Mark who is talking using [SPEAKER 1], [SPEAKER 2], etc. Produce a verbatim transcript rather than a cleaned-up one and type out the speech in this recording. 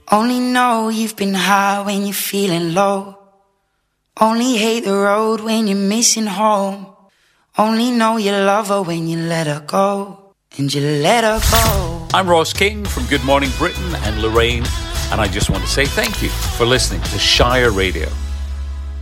[SPEAKER 1] Only know you've been high when you're feeling low. Only hate the road when you're missing home. Only know you love her when you let her go. And you let her go.
[SPEAKER 2] I'm Ross King from Good Morning Britain and Lorraine, and I just want to say thank you for listening to Shire Radio.